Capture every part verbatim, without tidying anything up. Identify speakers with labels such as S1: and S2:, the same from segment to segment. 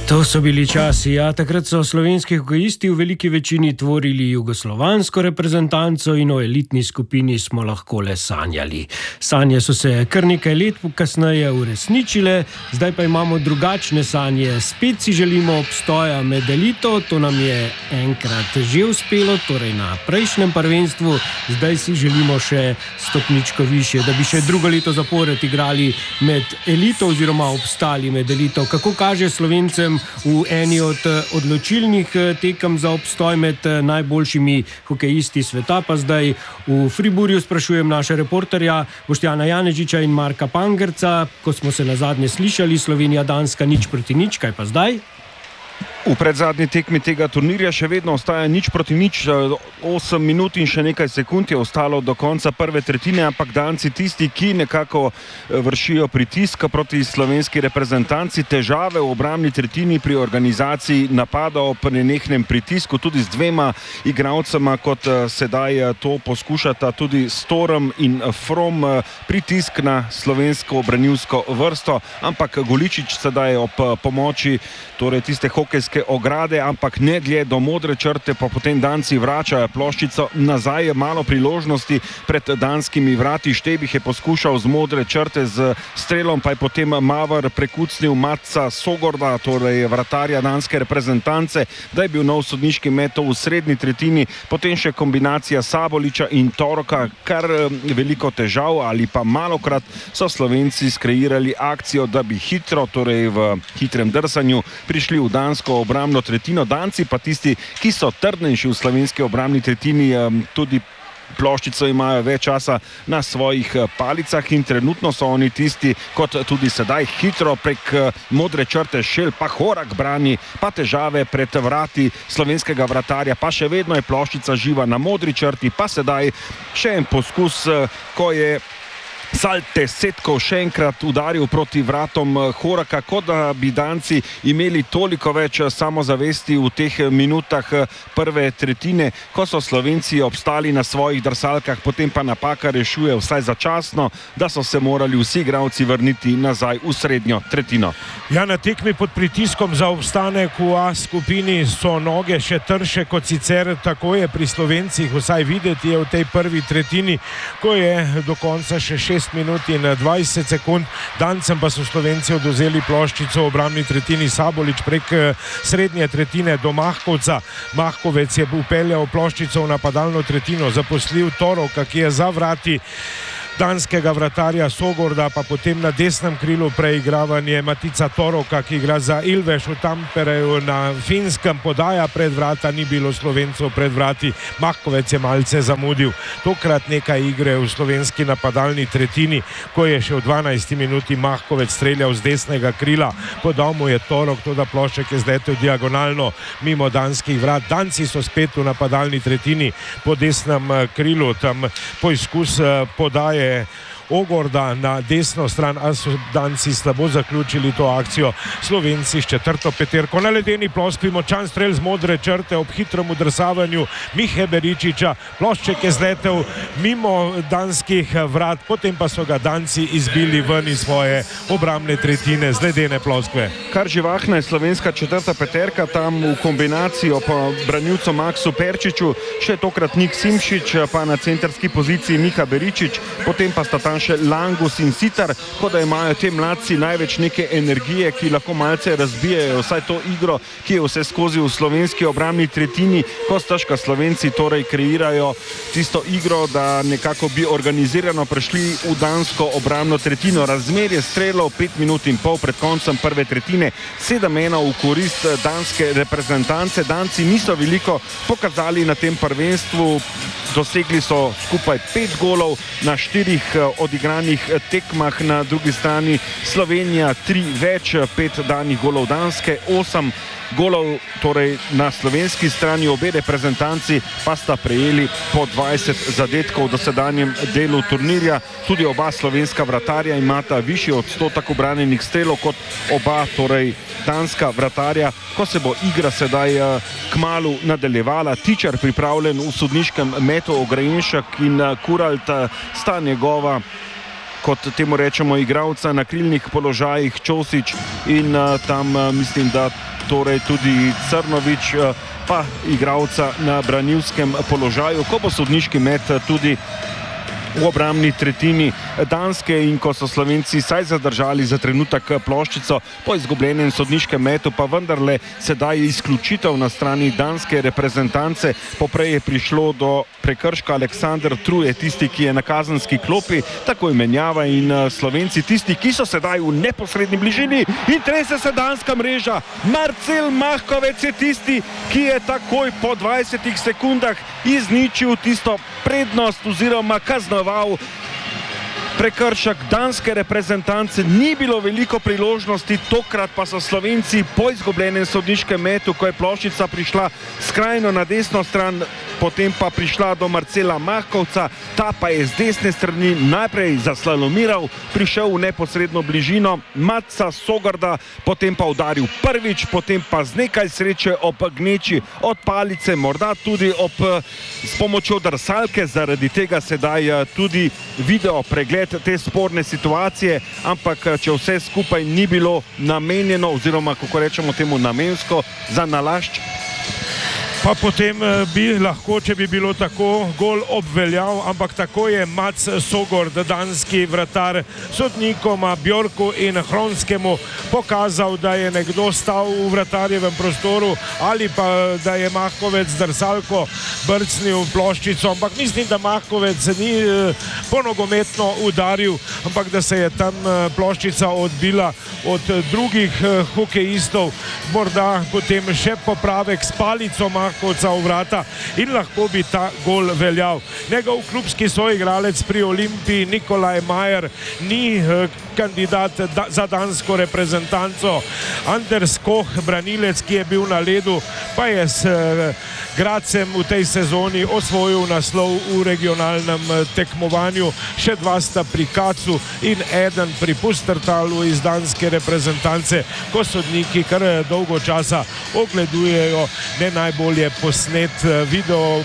S1: To so bili časi, ja, takrat so slovenski hokejisti v veliki večini tvorili jugoslovansko reprezentanco in o elitni skupini smo lahko le sanjali. Sanje so se kar nekaj let kasneje uresničile, zdaj pa imamo drugačne sanje. Spet si želimo obstoja med elito, to nam je enkrat že uspelo, torej na prejšnjem prvenstvu, zdaj si želimo še stopničko višje, da bi še drugo leto zapored igrali med elito oziroma obstali med elito. Kako kaže Slovencem v eni od odločilnih tekem za obstoj med najboljšimi hokejisti sveta, pa zdaj v Friburju sprašujem naša reporterja Boštjana Janežiča in Marka Pangerca. Ko smo se nazadnje slišali, Slovenija-Danska nič proti nič, kaj pa zdaj?
S2: V predzadnji tekmi tega turnirja še vedno ostaja nič proti nič, osem minut in še nekaj sekund je ostalo do konca prve tretjine, ampak Danci tisti, ki nekako vršijo pritisk proti slovenski reprezentanci, težave v obrambni tretjini pri organizaciji napadov, pri nenehnem pritisku, tudi z dvema igralcema, kot sedaj to poskušata tudi Storm in From, pritisk na slovensko branilsko vrsto, ampak Goličič sedaj ob pomoči torej tiste hokejske ograde, ampak ne dlje do modre črte, pa potem Danci vračajo ploščico nazaj, malo priložnosti pred danskimi vrati. Štebih je poskušal z modre črte z strelom, pa je potem Mavr prekucnil Matca Sogorda, torej vratarja danske reprezentance, da je bil nov sodniški met v srednji tretjini, potem še kombinacija Saboliča in Toroka, kar veliko težav ali pa malokrat so Slovenci skreirali akcijo, da bi hitro, torej v hitrem drsanju prišli v dansko obrambno tretjino. Danci pa tisti, ki so trdnejši v slovenski obrambni tretjini, tudi ploščico imajo več časa na svojih palicah in trenutno so oni tisti, kot tudi sedaj, hitro prek modre črte šel, pa Horak brani, pa težave pred vrati slovenskega vratarja, pa še vedno je ploščica živa na modri črti, pa sedaj še en poskus, ko je Salte Setkov še enkrat udaril proti vratom Horaka, kot da bi Danci imeli toliko več samozavesti v teh minutah prve tretjine, ko so Slovenci obstali na svojih drsalkah, potem pa napaka rešuje vsaj začasno, da so se morali vsi igralci vrniti nazaj v srednjo tretjino.
S3: Ja, na tekmi pod pritiskom za obstanek v A skupini so noge še trše kot sicer, tako je pri Slovencih vsaj videti je v tej prvi tretjini, ko je do konca še šest minut in dvajset sekund. Dancem pa so Slovenci odvzeli ploščico v obrambni tretjini. Sabolič prek srednje tretjine do Mahkovca. Mahkovec je upeljal ploščico v napadalno tretjino, zaposlil Toroka, ki je za vrati danskega vratarja Sogorda, pa potem na desnem krilu preigravanje Matica Toroka, ki igra za Ilves v Tampereju na Finskem, podaja pred vrata, ni bilo Slovencov pred vrati, Mahkovec je malce zamudil. Tokrat nekaj igre v slovenski napadalni tretjini, ko je še v dvanajsti minuti Mahkovec streljal z desnega krila, podal mu je Torok, toda plošček je zletel diagonalno mimo danskih vrat. Danci so spet v napadalni tretjini po desnem krilu, tam poizkus podaje Ogorda na desno stran, a so Danci slabo zaključili to akcijo. Slovenci s četrto peterko na ledeni ploskvi, močan strel z modre črte ob hitrem udrsavanju Mihe Beričiča. Plošček je zletel mimo danskih vrat, potem pa so ga Danci izbili ven iz svoje obrambne tretjine z ledene ploskve.
S2: Kar živahna je slovenska četrta peterka, tam v kombinacijo po branilcu Maksu Perčiču, še tokrat Nik Simšič, pa na centrski poziciji Miha Beričič, potem pa sta tam še Langus in Sitar, kot da imajo te mladci največ neke energije, ki lahko malce razbijajo vsaj to igro, ki je vse skozi v slovenski obrambni tretjini, ko stežka Slovenci torej kreirajo tisto igro, da nekako bi organizirano prišli v dansko obrambno tretjino. Razmerje strelov pet minut in pol pred koncem prve tretjine, sedem ena v korist danske reprezentance. Danci niso veliko pokazali na tem prvenstvu, dosegli so skupaj pet golov na štirih odigranih tekmah, na drugi strani Slovenija tri več, pet danih golov Danske, osem golov torej na slovenski strani, obe reprezentanci pa sta prejeli po dvajset zadetkov v dosedanjem delu turnirja. Tudi oba slovenska vratarja imata višji odstotek ubranjenih strelov kot oba, torej danska vratarja. Ko se bo igra sedaj kmalu nadaljevala, Tičar pripravljen v sodniškem metu, Ograjinšek in Kuralt sta njegova kot temu rečemo, igralca na krilnih položajih, Čosič in uh, tam uh, mislim, da torej tudi Crnovič, pa igralca na branilskem položaju, ko bo sodniški met tudi v obrambni tretjini Danske in ko so Slovenci saj zadržali za trenutek ploščico po izgubljenem sodniškem metu, pa vendarle sedaj je izključitev na strani danske reprezentance. Poprej je prišlo do prekrška. Aleksander Truje, tisti, ki je na kazenski klopi, takoj menjava in Slovenci, tisti, ki so sedaj v neposredni bližini in trese se danska mreža. Marcel Mahkovec je tisti, ki je takoj po dvajsetih sekundah izničil tisto prednost oziroma kaznoval prekršek danske reprezentance. Ni bilo veliko priložnosti, tokrat pa so Slovenci po izgubljenem sodniškem metu, ko je ploščica prišla skrajno na desno stran, potem pa prišla do Marcela Mahkovca, ta pa je z desne strani najprej zaslalomiral, prišel v neposredno bližino Matca Sogorda, potem pa udaril prvič, potem pa z nekaj sreče ob gneči od palice, morda tudi ob s pomočjo drsalke, zaradi tega sedaj tudi video pregled te sporne situacije, ampak če vse skupaj ni bilo namenjeno oziroma, kako rečemo temu, namensko za nalašč,
S3: pa potem bi lahko, če bi bilo tako, gol obveljal, ampak tako je Mac Sogord, danski vratar, sodnikoma Bjorku in Hronskemu pokazal, da je nekdo stal v vratarjevem prostoru ali pa da je Mahkovec z drsalko brcnil ploščico, ampak mislim, da Mahkovec ni ponogometno udaril, ampak da se je tam ploščica odbila od drugih hokejistov, morda potem še popravek s palico Mahkovec v vrata in lahko bi ta gol veljal. Njegov klubski soigralec pri Olimpiji Nikolaj Majer ni kandidat za dansko reprezentanco. Anders Koh, branilec, ki je bil na ledu, pa je s Gradcem v tej sezoni osvojil naslov v regionalnem tekmovanju. Še dva sta pri Kacu in eden pri Pustertalu iz danske reprezentance, ko sodniki kar dolgo časa ogledujejo ne najbolje posnet video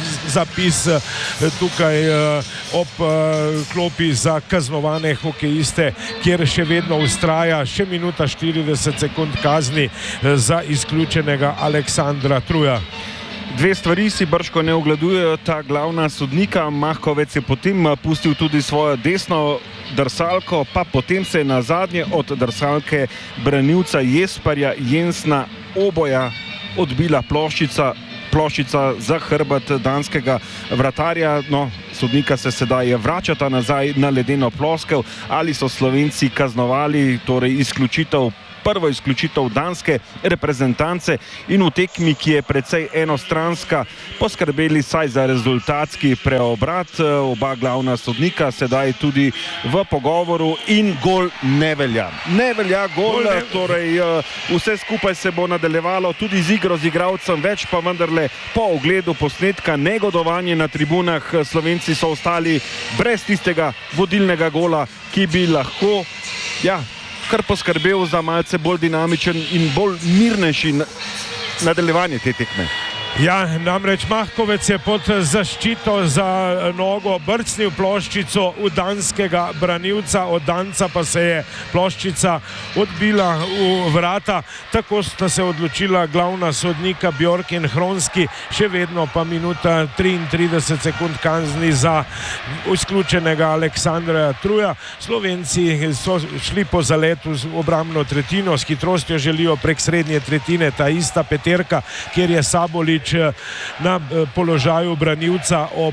S3: zapis tukaj ob klopi za kaznovane hokejiste, kjer še vedno ustraja še minuta štirideset sekund kazni za izključenega Aleksandra Truja.
S2: Dve stvari si brško ne ogledujejo ta glavna sodnika. Mahkovec je potem pustil tudi svojo desno drsalko, pa potem se je na zadnje od drsalke branilca Jesperja Jensna oboja odbila ploščica, ploščica za hrbet danskega vratarja. No, sodnika se sedaj vračata nazaj na ledeno ploskev. Ali so Slovenci kaznovali, torej izključitev, prvo izključitev danske reprezentance in v tekmi, ki je precej enostranska, poskrbeli saj za rezultatski preobrat. Oba glavna sodnika sedaj tudi v pogovoru in gol ne velja. Ne velja gol, torej vse skupaj se bo nadaljevalo tudi z igro z igralcem več, pa vendarle po ogledu posnetka negodovanje na tribunah. Slovenci so ostali brez tistega vodilnega gola, ki bi lahko, ja, kar poskrbel za malce bolj dinamičen in bolj mirnejši nadaljevanje te tekme.
S3: Ja, namreč Mahkovec je pod zaščito za nogo brcnil ploščico v danskega branilca, od danca pa se je ploščica odbila v vrata. Tako sta se odločila glavna sodnika Bjork in Hronski, še vedno pa minuta triintrideset sekund kazni za izključenega Aleksandra Truja. Slovenci so šli po zaletu z obrambno tretjino, s hitrostjo želijo prek srednje tretjine, ta ista peterka, kjer je Sabolič na položaju branilca ob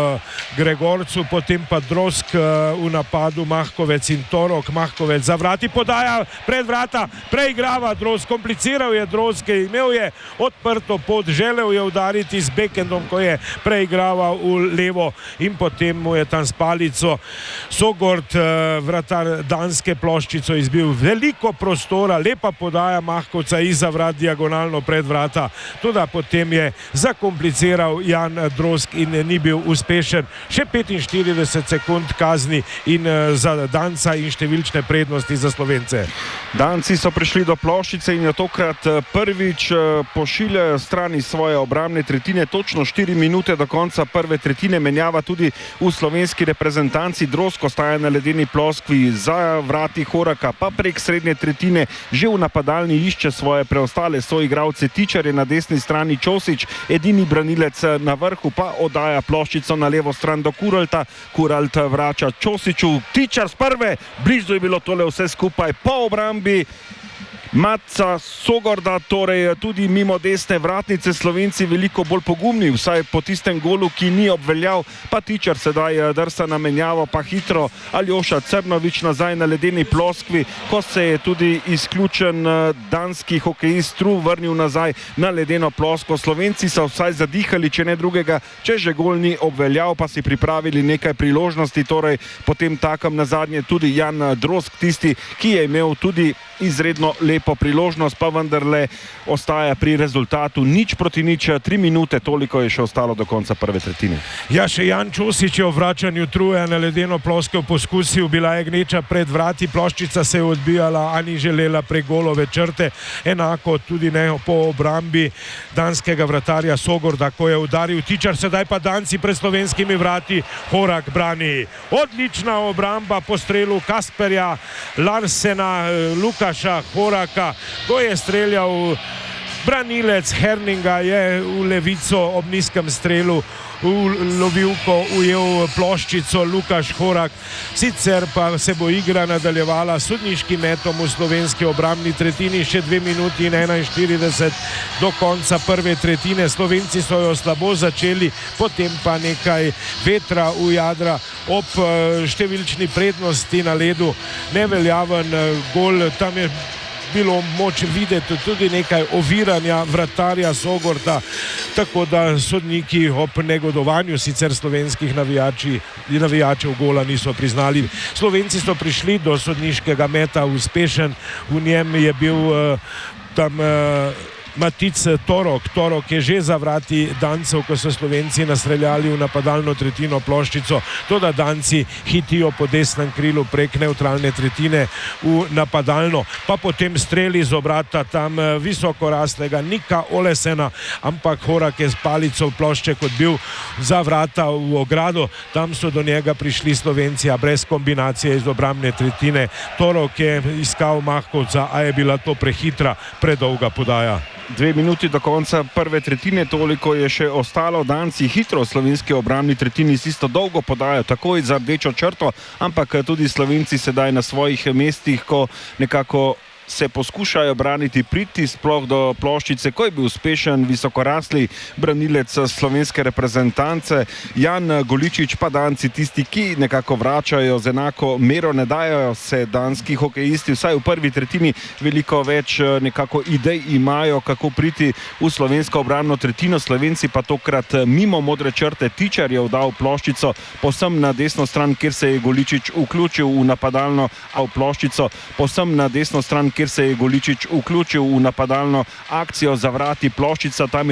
S3: Gregorcu, potem pa Drozg v napadu, Mahkovec in Torok. Mahkovec za vrati podaja pred vrata, preigrava Drozg, kompliciral je Drozg, imel je odprto pot, želel je udariti z bekendom, ko je preigraval v levo in potem mu je tam s palico Sogord, vratar danske, ploščico izbil. Veliko prostora, lepa podaja Mahkovca iza vrat, diagonalno pred vrata, tudi potem je je zakompliciral Jan Drozg in ni bil uspešen. Še petinštirideset sekund kazni in za Danca in številčne prednosti za Slovence.
S2: Danci so prišli do ploščice in jo tokrat prvič pošiljajo strani svoje obrambne tretjine. Točno štiri minute do konca prve tretjine menjava tudi v slovenski reprezentanci. Drozg ostaja na ledeni ploskvi za vrati Horaka, pa prek srednje tretjine že v napadalni išče svoje preostale soigralce. Tičar je na desni strani, Čosić, edini branilec na vrhu, pa oddaja ploščico na levo stran do Kuralta. Kuralt vrača Čosiću, Tičar z prve, blizu je bilo tole vse skupaj po obrambi Matca Sogorda, torej tudi mimo desne vratnice. Slovenci veliko bolj pogumni, vsaj po tistem golu, ki ni obveljal, pa Tičar sedaj drsa na menjavo, pa hitro Aljoša Crnović nazaj na ledeni ploskvi, ko se je tudi izključen danski hokejist Struv vrnil nazaj na ledeno plosko. Slovenci so vsaj zadihali, če ne drugega, če že gol ni obveljal, pa si pripravili nekaj priložnosti, torej potem takem nazadnje tudi Jan Drozg, tisti, ki je imel tudi izredno lepo priložnost, pa vendarle ostaja pri rezultatu nič proti nič. Tri minute, toliko je še ostalo do konca prve tretjine.
S3: Ja, še Jan Čosić je v vračanju Truja na ledeno ploskev poskusil, bila je gneča pred vrati, ploščica se je odbijala, a ni želela prek golove črte. Enako tudi ne po obrambi danskega vratarja Sogorda, ko je udaril Tičar. Sedaj pa Danci pred slovenskimi vrati, Horak brani. Odlična obramba po strelu Kasperja Larsena, Lukaša Horaka, ko je streljal branilec Herninga, je v levico ob nizkem strelu v lovilko ujel ploščico Lukaš Horak. Sicer pa se bo igra nadaljevala s sodniškim metom v slovenski obrambni tretjini. Še dve minuti in enainštirideset do konca prve tretjine. Slovenci so jo slabo začeli, potem pa nekaj vetra v jadra ob številčni prednosti na ledu. Neveljaven gol, tam je bilo moč videti tudi nekaj oviranja vratarja Sogorda, tako da sodniki ob negodovanju sicer slovenskih navijači, navijačev gola niso priznali. Slovenci so prišli do sodniškega meta uspešen, v njem je bil uh, tam uh, Matic Torok. Torok je že za vrati Dancev, ko so Slovenci nastreljali v napadalno tretjino ploščico, toda Danci hitijo po desnem krilu prek neutralne tretjine v napadalno, pa potem streli z obrata tam visokorastlega Nika Olesena, ampak Horak je s palico plošček odbil za vrata v ogrado. Tam so do njega prišli Slovenci, a brez kombinacije iz obrambne tretjine. Torok je iskal Mahkovca, a je bila to prehitra, predolga podaja.
S2: Dve minuti do konca prve tretjine, toliko je še ostalo. Danci hitro v slovenski obrambni tretjini s tisto dolgo podajo takoj za rdečo črto, ampak tudi Slovenci sedaj na svojih mestih, ko nekako se poskušajo braniti, priti sploh do ploščice, ko je bil uspešen visokorasli branilec slovenske reprezentance Jan Goličič, pa Danci tisti, ki nekako vračajo z enako mero. Ne dajo se danski hokejisti, vsaj v prvi tretjini, veliko več nekako idej imajo, kako priti v slovensko obrambno tretjino. Slovenci pa tokrat mimo modre črte. Tičar je vdal ploščico posem na desno stran, kjer se je Goličič vključil v napadalno, a v ploščico posem na desno stran, kjer se je Goličič vključil v napadalno akcijo za vrati ploščica. Tam